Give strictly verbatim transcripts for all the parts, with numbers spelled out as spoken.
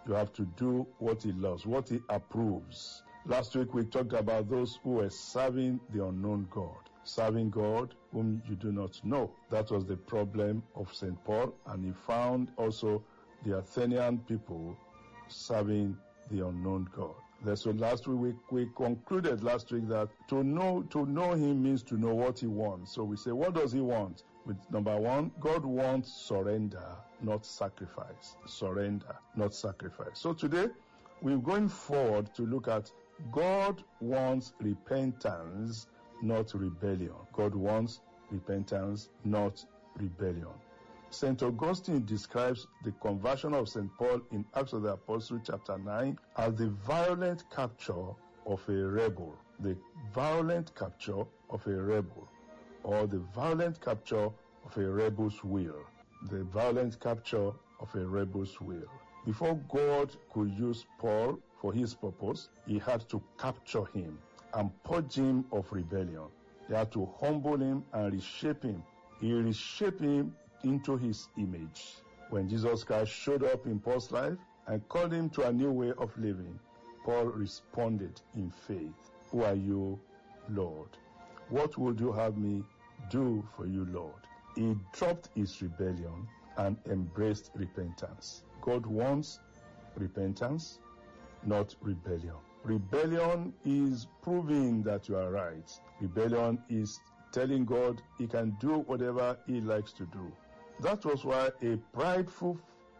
You have to do what he loves, what he approves. Last week we talked about those who were serving the unknown God. Serving God whom you do not know. That was the problem of Saint Paul, and he found also the Athenian people serving the unknown God. So last week we concluded last week that to know to know him means to know what he wants. So we say, what does he want? With number one, God wants surrender, not sacrifice. Surrender, not sacrifice. So today we're going forward to look at God wants repentance, not rebellion. God wants repentance, not rebellion. Saint Augustine describes the conversion of Saint Paul in Acts of the Apostles chapter nine as the violent capture of a rebel. The violent capture of a rebel, or the violent capture of a rebel's will. The violent capture of a rebel's will. Before God could use Paul for his purpose, he had to capture him and purge him of rebellion. He had to humble him and reshape him. He reshaped him into his image. When Jesus Christ showed up in Paul's life and called him to a new way of living, Paul responded in faith. Who are you, Lord? What would you have me do for you, Lord? He dropped his rebellion and embraced repentance. God wants repentance, not rebellion. Rebellion is proving that you are right. Rebellion is telling God he can do whatever he likes to do. That was why a prideful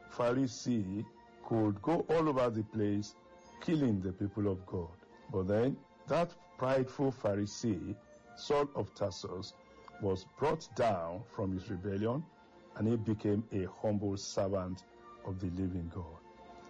Pharisee could go all over the place killing the people of God. But then that prideful Pharisee, Saul of Tarsus, was brought down from his rebellion, and he became a humble servant of the living God.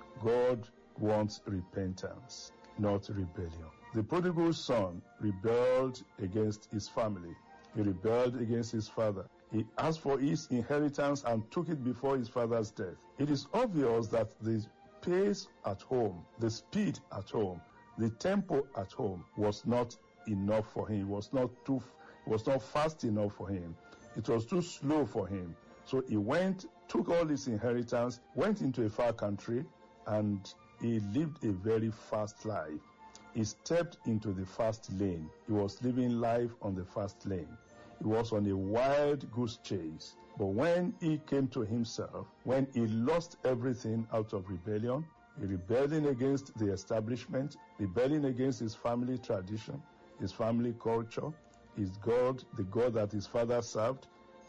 God wants repentance, not rebellion. The prodigal son rebelled against his family. He rebelled against his father. He asked for his inheritance and took it before his father's death. It is obvious that the pace at home, the speed at home, the tempo at home was not enough for him. It was not too, it was not fast enough for him. It was too slow for him. So he went, took all his inheritance, went into a far country, and he lived a very fast life. He stepped into the fast lane. He was living life on the fast lane. He was on a wild goose chase. But when he came to himself, when he lost everything out of rebellion, he rebelling against the establishment, rebelling against his family tradition, his family culture, his God, the God that his father served,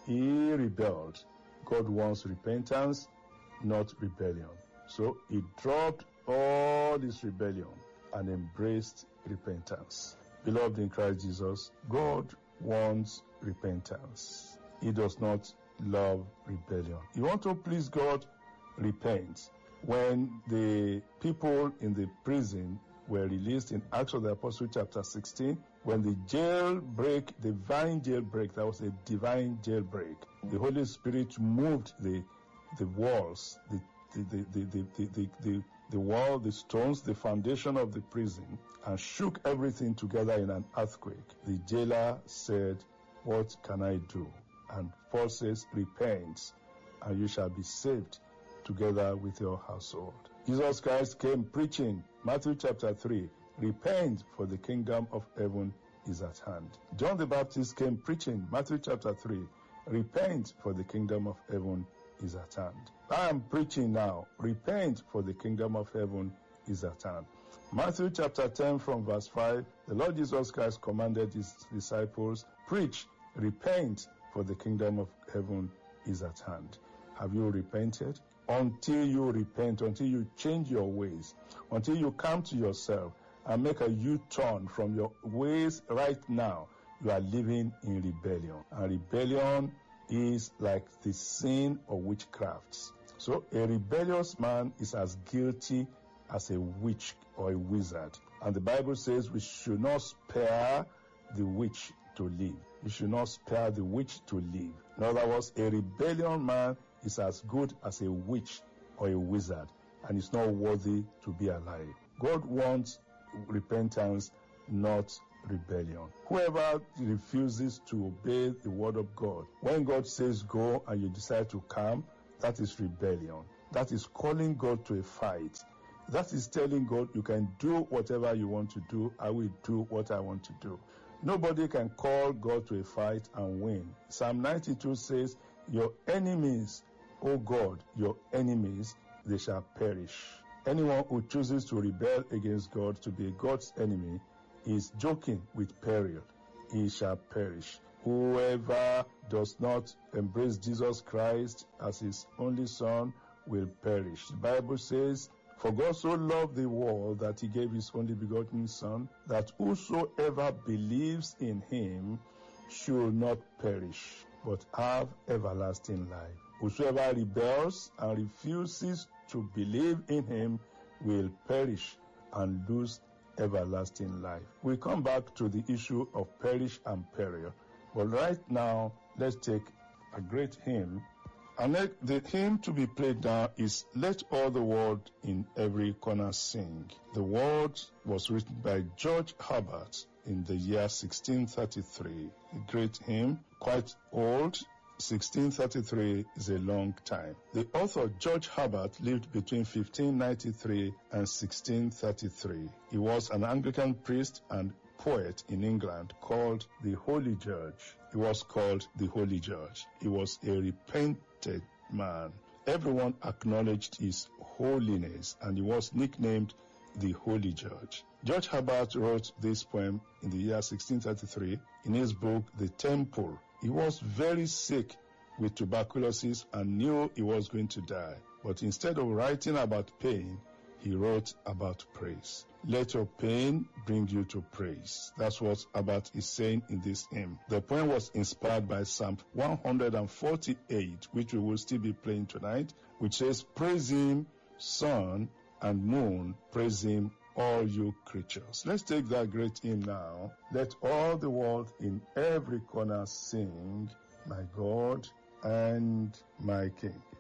he rebelled. God wants repentance, not rebellion. So he dropped all his rebellion and embraced repentance. Beloved in Christ Jesus, God wants repentance. He does not love rebellion. You want to please God? Repent. When the people in the prison were released in Acts of the Apostles chapter sixteen, when the jailbreak, the divine jailbreak, that was a divine jailbreak, the Holy Spirit moved the the walls, the the the the the, the, the, the the wall, the stones, the foundation of the prison, and shook everything together in an earthquake. The jailer said, "What can I do?" And Paul says, "Repent, and you shall be saved together with your household." Jesus Christ came preaching, Matthew chapter three, "Repent, for the kingdom of heaven is at hand." John the Baptist came preaching, Matthew chapter three, "Repent, for the kingdom of heaven is at hand." I am preaching now, repent, for the kingdom of heaven is at hand. Matthew chapter ten from verse five, the Lord Jesus Christ commanded his disciples, preach, repent, for the kingdom of heaven is at hand. Have you repented? Until you repent, until you change your ways, until you come to yourself and make a U-turn from your ways right now, you are living in rebellion. And rebellion is like the sin of witchcraft. So a rebellious man is as guilty as a witch or a wizard. And the Bible says we should not spare the witch to live. You should not spare the witch to live. In other words, a rebellious man is as good as a witch or a wizard, and is not worthy to be alive. God wants repentance, not rebellion. Whoever refuses to obey the word of God, when God says go and you decide to come, that is rebellion. That is calling God to a fight. That is telling God, you can do whatever you want to do. I will do what I want to do. Nobody can call God to a fight and win. Psalm ninety-two says, your enemies, O God, your enemies, they shall perish. Anyone who chooses to rebel against God, to be God's enemy, is joking with peril. He shall perish. Whoever does not embrace Jesus Christ as his only Son will perish. The Bible says, for God so loved the world that he gave his only begotten Son, that whosoever believes in him should not perish, but have everlasting life. Whosoever rebels and refuses to believe in him will perish and lose everlasting life. We come back to the issue of perish and peril. But right now, let's take a great hymn. And the hymn to be played now is Let All the World in Every Corner Sing. The word was written by George Herbert in the year sixteen thirty-three. A great hymn, quite old. sixteen thirty-three is a long time. The author, George Herbert, lived between fifteen ninety-three and sixteen thirty-three. He was an Anglican priest and poet in England called the Holy Judge. He was called the Holy Judge. He was a repentant man. Everyone acknowledged his holiness, and he was nicknamed the Holy Judge. George Herbert wrote this poem in the year sixteen thirty-three in his book, The Temple. He was very sick with tuberculosis and knew he was going to die. But instead of writing about pain, he wrote about praise. Let your pain bring you to praise. That's what Herbert is saying in this hymn. The poem was inspired by Psalm one forty-eight, which we will still be playing tonight, which says, praise him, sun and moon, praise him, all you creatures. Let's take that great hymn now. Let all the world in every corner sing, my God and my King.